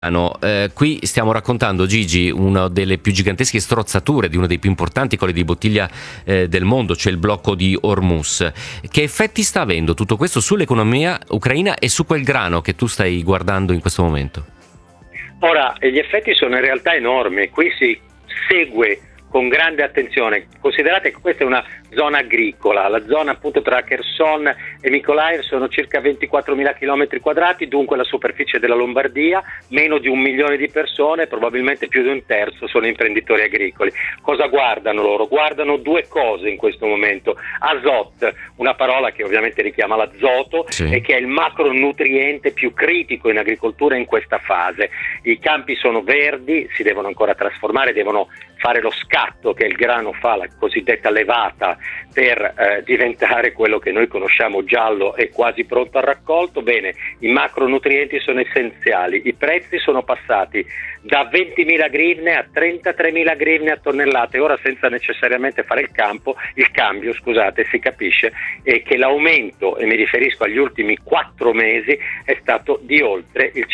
Qui stiamo raccontando, Gigi, una delle più gigantesche strozzature di uno dei più importanti colli di bottiglia del mondo, cioè il blocco di Hormuz. Che effetti sta avendo tutto questo sull'economia ucraina e su quel grano che tu stai guardando in questo momento? Ora, gli effetti sono in realtà enormi. Qui si segue con grande attenzione. Considerate che questa è una zona agricola, la zona appunto tra Kherson e Mykolaiv sono circa 24.000 km quadrati, dunque la superficie della Lombardia, meno di 1 milione di persone, probabilmente più di un terzo sono imprenditori agricoli. Cosa guardano loro? Guardano due cose in questo momento: azot, una parola che ovviamente richiama l'azoto, sì, e che è il macronutriente più critico in agricoltura in questa fase. I campi sono verdi, si devono ancora trasformare, devono fare lo scatto che il grano fa, la cosiddetta levata, per diventare quello che noi conosciamo giallo e quasi pronto al raccolto. Bene, i macronutrienti sono essenziali. I prezzi sono passati da 20.000 grivne a 33.000 grivne a tonnellate. Ora, senza necessariamente fare il cambio, si capisce che l'aumento, e mi riferisco agli ultimi 4 mesi, è stato di oltre il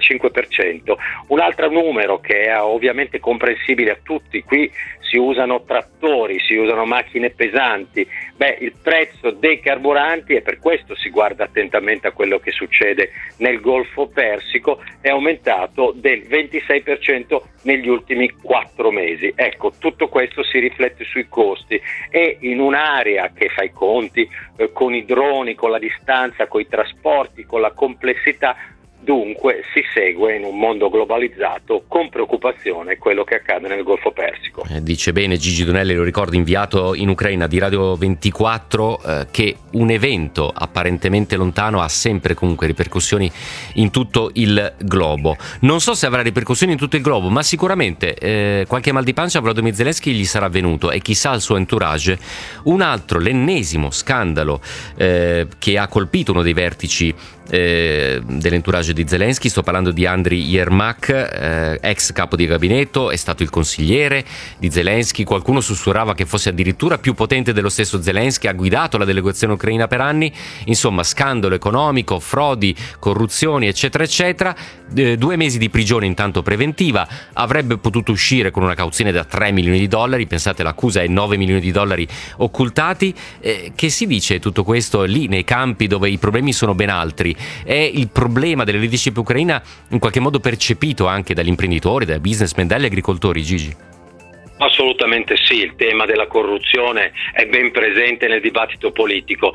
55%. Un altro numero che è ovviamente comprensibile a tutti: qui si usano trattori, si usano macchine pesanti. Il prezzo dei carburanti, e per questo si guarda attentamente a quello che succede nel Golfo Persico, è aumentato del 26% negli ultimi 4 mesi. Ecco, tutto questo si riflette sui costi, e in un'area che fa i conti con i droni, con la distanza, con i trasporti, con la complessità. Dunque si segue in un mondo globalizzato con preoccupazione quello che accade nel Golfo Persico. Dice bene Gigi Donelli, lo ricordo, inviato in Ucraina di Radio 24, che un evento apparentemente lontano ha sempre comunque ripercussioni in tutto il globo. Non so se avrà ripercussioni in tutto il globo, ma sicuramente qualche mal di pancia a Volodymyr Zelensky gli sarà venuto, e chissà al suo entourage. L'ennesimo scandalo che ha colpito uno dei vertici dell'entourage di Zelensky. Sto parlando di Andriy Yermak, ex capo di gabinetto, è stato il consigliere di Zelensky. Qualcuno sussurrava che fosse addirittura più potente dello stesso Zelensky, ha guidato la delegazione ucraina per anni. Insomma, scandalo economico, frodi, corruzioni, eccetera eccetera. 2 mesi di prigione intanto preventiva, avrebbe potuto uscire con una cauzione da $3 milioni. Pensate, l'accusa è $9 milioni occultati. Che si dice tutto questo lì nei campi dove i problemi sono ben altri? È il problema della leadership ucraina in qualche modo percepito anche dagli imprenditori, dai businessmen, dagli agricoltori, Gigi? Assolutamente sì, il tema della corruzione è ben presente nel dibattito politico.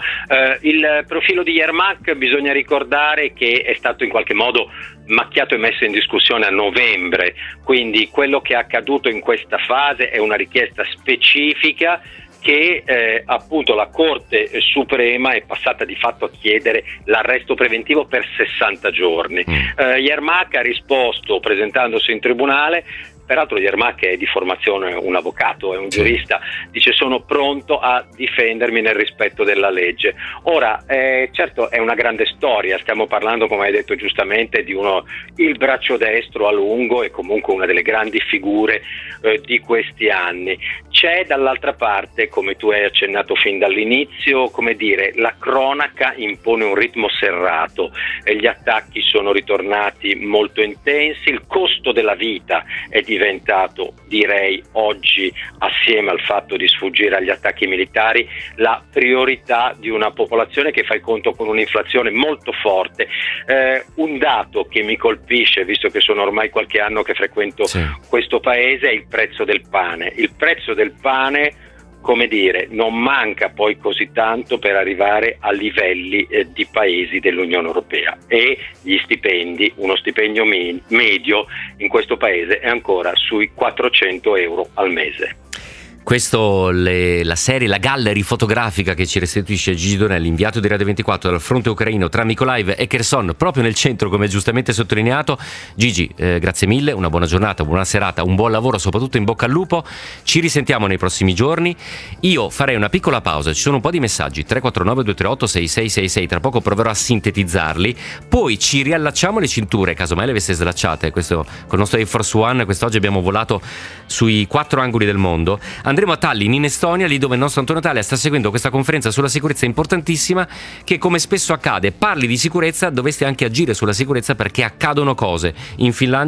Il profilo di Yermak, bisogna ricordare che è stato in qualche modo macchiato e messo in discussione a novembre, quindi quello che è accaduto in questa fase è una richiesta specifica che appunto la Corte Suprema è passata di fatto a chiedere l'arresto preventivo per 60 giorni. Yermak ha risposto presentandosi in tribunale. Peraltro Yermak è di formazione un avvocato, è un giurista, dice: sono pronto a difendermi nel rispetto della legge. Ora, certo è una grande storia, stiamo parlando, come hai detto giustamente, di il braccio destro a lungo e comunque una delle grandi figure di questi anni. C'è dall'altra parte, come tu hai accennato fin dall'inizio, la cronaca impone un ritmo serrato, e gli attacchi sono ritornati molto intensi, il costo della vita è diventato, direi oggi, assieme al fatto di sfuggire agli attacchi militari, la priorità di una popolazione che fa il conto con un'inflazione molto forte. Un dato che mi colpisce, visto che sono ormai qualche anno che frequento questo paese, è il prezzo del pane. Il prezzo del pane, non manca poi così tanto per arrivare a livelli di paesi dell'Unione Europea, e gli stipendi, uno stipendio medio in questo paese è ancora sui 400 euro al mese. Questo, la serie, la gallery fotografica che ci restituisce Gigi Donelli, inviato di Radio 24 dal fronte ucraino tra Mykolaiv e Kherson, proprio nel centro, come giustamente sottolineato. Gigi, grazie mille, una buona giornata, buona serata, un buon lavoro, soprattutto in bocca al lupo. Ci risentiamo nei prossimi giorni. Io farei una piccola pausa, ci sono un po' di messaggi, 349-238-6666, tra poco proverò a sintetizzarli, poi ci riallacciamo le cinture, casomai le avesse slacciate. Questo, con il nostro Air Force One, quest'oggi abbiamo volato sui 4 angoli del mondo. andremo a Tallinn in Estonia, lì dove il nostro Antonio Talia sta seguendo questa conferenza sulla sicurezza importantissima, che come spesso accade, parli di sicurezza, dovresti anche agire sulla sicurezza, perché accadono cose in Finlandia